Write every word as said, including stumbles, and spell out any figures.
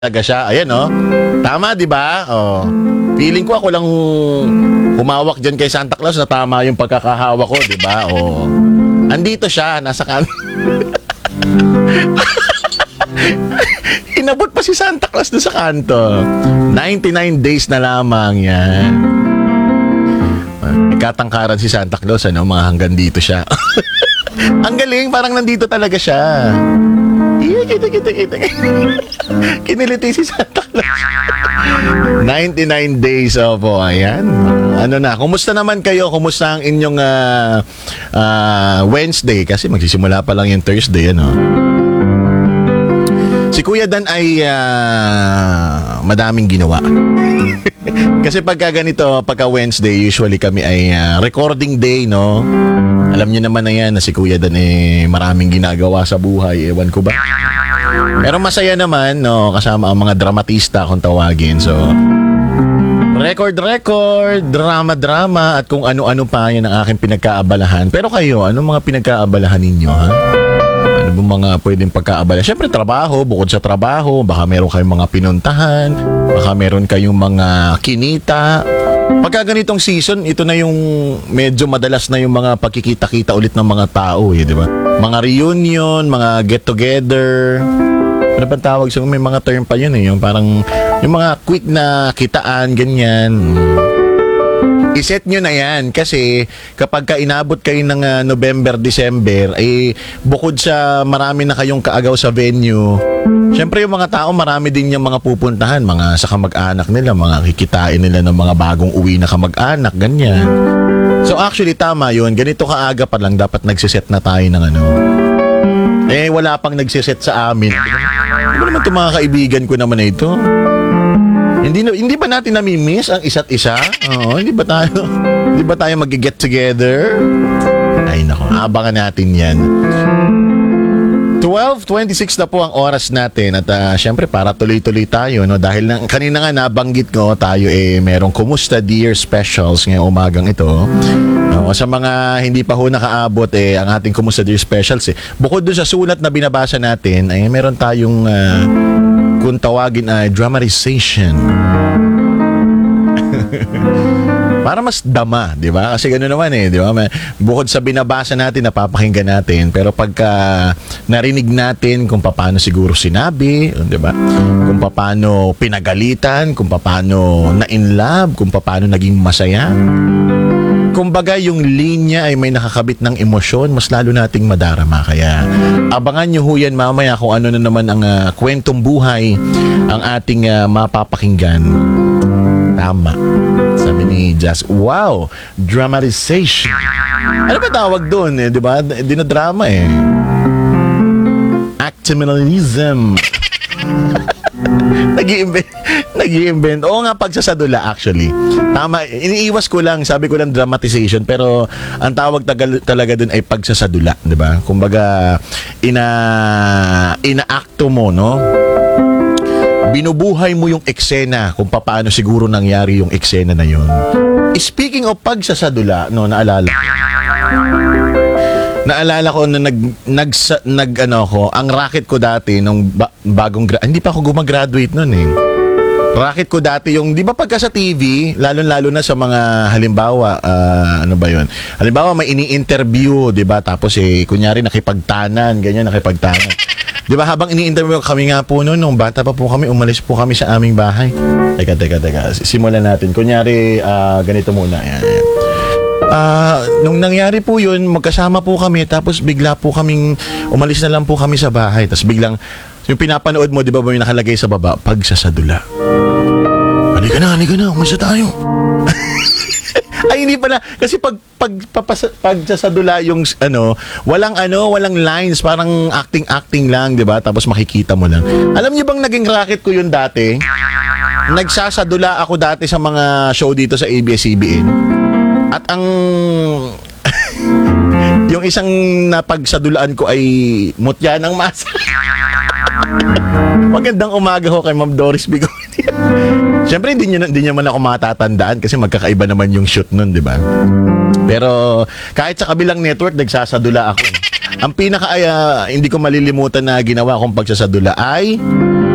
talaga siya. Ayan, oh. Tama, di ba? Oh. Feeling ko ako lang humawak dyan kay Santa Claus na tama yung pagkakahawa ko, di ba? Oh. Andito siya, nasa kan... Inabot pa si Santa Claus doon sa kanto. ninety-nine days na lamang yan. Nagkatangkaran si Santa Claus, ano, mga hanggang dito siya. Ang galing, parang nandito talaga siya. Iya, kita, kita, kita. Kiniliti si Santa Claus. ninety-nine days, opo, ayan. Ano na, kumusta naman kayo? Kumusta ang inyong uh, uh, Wednesday? Kasi magsisimula pa lang yung Thursday, ano. Si Kuya Dan ay uh, madaming ginawa. Kasi pagka ganito, pagka Wednesday, usually kami ay uh, recording day, no? Alam niyo naman na yan na si Kuya Dan eh maraming ginagawa sa buhay, ewan ko ba. Pero masaya naman, no? Kasama ang mga dramatista kung tawagin. So, record-record, drama-drama, at kung ano-ano pa yan ang aking pinagkaabalahan. Pero kayo, anong mga pinagkaabalahan ninyo, ha? Ano ba mga pwedeng pagkaabala? Siyempre, trabaho, bukod sa trabaho, baka meron kayong mga pinuntahan, baka meron kayong mga kinita. Pagka ganitong season, ito na yung medyo madalas na yung mga pagkikita-kita ulit ng mga tao, eh, di ba? Mga reunion, mga get-together. Ano ba tawag sa may mga term pa yun, eh, yung parang yung mga quick na kitaan, ganyan. I-set nyo na yan kasi kapag ka inabot kayo ng uh, November, December, ay eh, bukod sa marami na kayong kaagaw sa venue, syempre yung mga tao marami din yung mga pupuntahan, mga sa kamag-anak nila, mga kikitain nila ng mga bagong uwi na kamag-anak, ganyan. So actually tama yun, ganito kaaga pa lang dapat nagsiset na tayo ng ano. Eh wala pang nagsiset sa amin. Ano naman itong mga kaibigan ko naman na ito? Hindi na, hindi ba natin nami-miss ang isa't isa? Oo, hindi ba tayo hindi ba tayo mag-get together? Ay nako, abangan natin 'yan. twelve twenty-six na po ang oras natin at uh, syempre para tuloy-tuloy tayo, no, dahil na, kanina nga nabanggit ko tayo eh merong Kumusta Dear specials ngayong umagang ito. No, sa mga hindi pa ho nakaabot eh ang ating Kumusta Dear specials eh. Bukod dun sa sulat na binabasa natin ay meron tayong uh, kung tawagin ay uh, dramatization. Para mas dama, di ba? Kasi gano'n naman eh, di ba? Bukod sa binabasa natin, napapakinggan natin, pero pagka narinig natin kung paano siguro sinabi, di ba? Kung paano pinagalitan, kung paano na-in love, kung paano naging masaya. Kumbaga yung linya ay may nakakabit ng emosyon, mas lalo nating madarama. Kaya abangan nyo ho yan mamaya kung ano na naman ang uh, kwentong buhay ang ating uh, mapapakinggan. Tama. Sabi ni Jazz, wow, dramatization. Ano ba tawag doon eh, di ba? Dinodrama eh. Actiminalism. Nag-i-invent. Nag-i-invent. Oo nga, pagsasadula actually. Tama, iniiwas ko lang, sabi ko lang dramatization, pero ang tawag tagal, talaga dun ay pagsasadula, di ba? Kumbaga, ina inaakto mo, no? Binubuhay mo yung eksena kung paano siguro nangyari yung eksena na yun. Speaking of pagsasadula, no, naalala. Naalala ko na nag, nag, nag ano ko, ang racket ko dati nung ba, bagong, gra- hindi pa ako gumagraduate nun eh. Racket ko dati yung, di ba pagka sa T V, lalo-lalo na sa mga halimbawa, uh, ano ba yun? Halimbawa may ini-interview, di ba? Tapos eh, kunyari nakipagtanan, ganyan, nakipagtanan. Di ba habang ini-interview kami nga po noon, nung bata pa po kami, umalis po kami sa aming bahay. Teka, teka, teka. Simulan natin. Kunyari, uh, ganito muna. Ayan, ayan. Uh, nung nangyari po yun, magkasama po kami, tapos bigla po kaming, umalis na lang po kami sa bahay. Tapos biglang, yung pinapanood mo, di ba may nakalagay sa baba, pagsasadula. Halika na, halika na, umalis na tayo. Ay, hindi pala. Kasi pag, pag, papasa, pagsasadula yung, ano, walang, ano, walang lines, parang acting-acting lang, di ba? Tapos makikita mo lang. Alam niyo bang naging racket ko yun dati? Nagsasadula ako dati sa mga show dito sa A B S C B N. At ang yung isang napagsadulaan ko ay mutya ng masa. Magandang umaga ho kay Ma'am Doris Bigonia. Siyempre hindi niya, hindi niya man ako matatandaan kasi magkakaiba naman yung shoot nun, di ba? Pero kahit sa kabilang network, nagsasadula ako. Ang pinaka uh, hindi ko malilimutan na ginawa kong pagsasadula ay